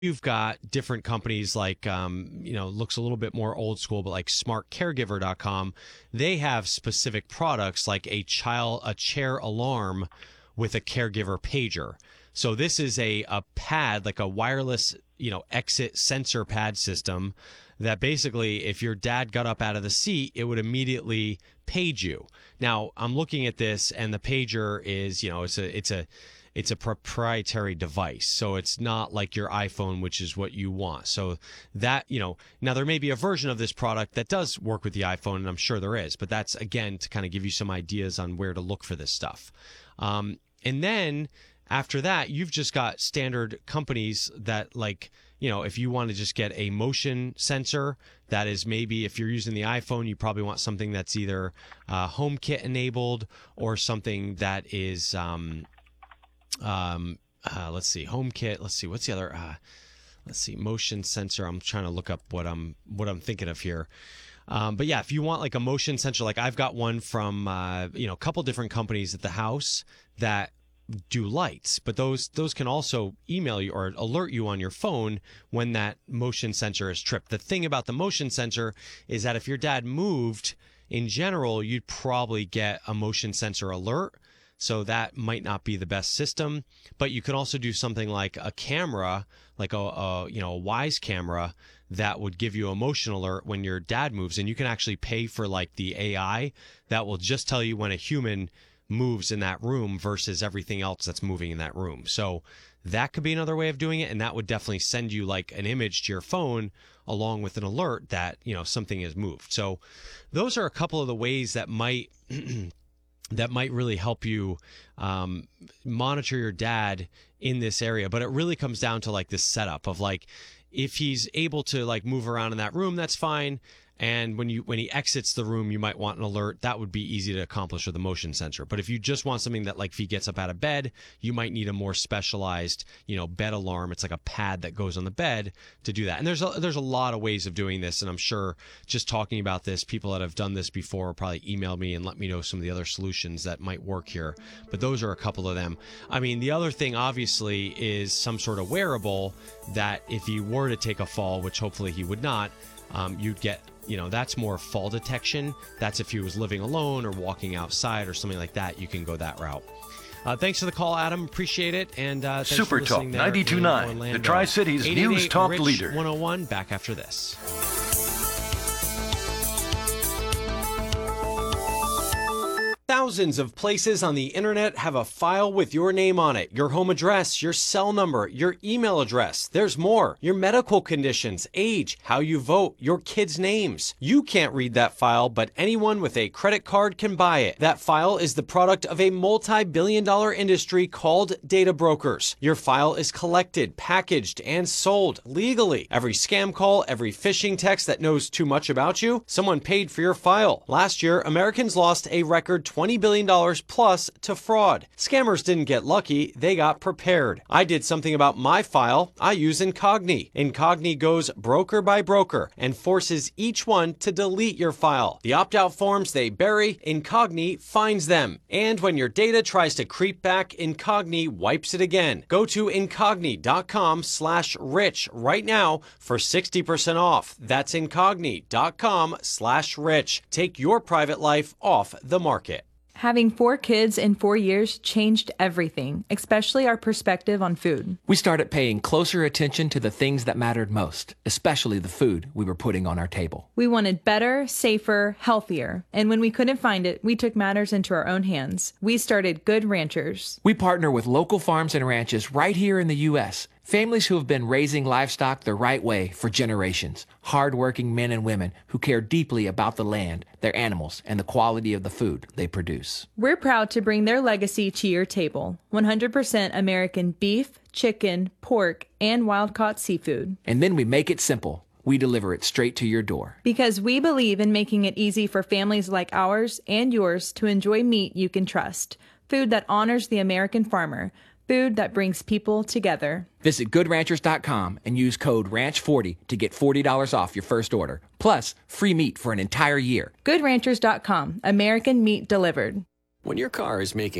You've got different companies like, looks a little bit more old school, but like smartcaregiver.com. They have specific products like a chair alarm with a caregiver pager. So this is a pad, like a wireless, exit sensor pad system that basically, if your dad got up out of the seat, it would immediately page you. Now, I'm looking at this, and the pager is, it's a proprietary device. So it's not like your iPhone, which is what you want. So that, now there may be a version of this product that does work with the iPhone, and I'm sure there is, but that's, again, to kind of give you some ideas on where to look for this stuff. And then after that, you've just got standard companies that, like, if you want to just get a motion sensor, that is, maybe if you're using the iPhone, you probably want something that's either HomeKit enabled or something that is, let's see, HomeKit. Let's see, what's the other, motion sensor. I'm trying to look up what I'm thinking of here. But yeah, if you want like a motion sensor, like I've got one from, a couple different companies at the house that do lights, but those can also email you or alert you on your phone when that motion sensor is tripped. The thing about the motion sensor is that if your dad moved, in general, you'd probably get a motion sensor alert. So that might not be the best system, but you can also do something like a camera, like a Wise camera that would give you a motion alert when your dad moves, and you can actually pay for like the AI that will just tell you when a human moves in that room versus everything else that's moving in that room. So that could be another way of doing it, and that would definitely send you like an image to your phone along with an alert that, something has moved. So those are a couple of the ways that might really help you monitor your dad in this area. But it really comes down to like this setup of like, if he's able to like move around in that room, that's fine. And when he exits the room, you might want an alert. That would be easy to accomplish with a motion sensor. But if you just want something that, like, if he gets up out of bed, you might need a more specialized, bed alarm. It's like a pad that goes on the bed to do that. And there's a lot of ways of doing this. And I'm sure just talking about this, people that have done this before probably email me and let me know some of the other solutions that might work here. But those are a couple of them. I mean, the other thing, obviously, is some sort of wearable that if he were to take a fall, which hopefully he would not, you'd get, that's more fall detection. That's if he was living alone or walking outside or something like that. You can go that route. Thanks for the call, Adam. Appreciate it. And thanks Super for Talk listening there 92.9, the Tri-Cities News Talk leader. 101. Back after this. Thousands of places on the internet have a file with your name on it, your home address, your cell number, your email address. There's more. Your medical conditions, age, how you vote, your kids' names. You can't read that file, but anyone with a credit card can buy it. That file is the product of a multi-billion-dollar industry called data brokers. Your file is collected, packaged, and sold legally. Every scam call, every phishing text that knows too much about you, someone paid for your file. Last year, Americans lost a record $20 billion plus to fraud. Scammers didn't get lucky, they got prepared. I did something about my file. I use Incogni. Incogni goes broker by broker and forces each one to delete your file. The opt-out forms they bury, Incogni finds them. And when your data tries to creep back, Incogni wipes it again. Go to Incogni.com/rich right now for 60% off. That's Incogni.com/rich. Take your private life off the market. Having 4 kids in 4 years changed everything, especially our perspective on food. We started paying closer attention to the things that mattered most, especially the food we were putting on our table. We wanted better, safer, healthier. And when we couldn't find it, we took matters into our own hands. We started Good Ranchers. We partner with local farms and ranches right here in the U.S., families who have been raising livestock the right way for generations. Hard-working men and women who care deeply about the land, their animals, and the quality of the food they produce. We're proud to bring their legacy to your table. 100% American beef, chicken, pork, and wild-caught seafood. And then we make it simple. We deliver it straight to your door. Because we believe in making it easy for families like ours and yours to enjoy meat you can trust. Food that honors the American farmer. Food that brings people together. Visit GoodRanchers.com and use code RANCH40 to get $40 off your first order. Plus, free meat for an entire year. GoodRanchers.com. American meat delivered. When your car is making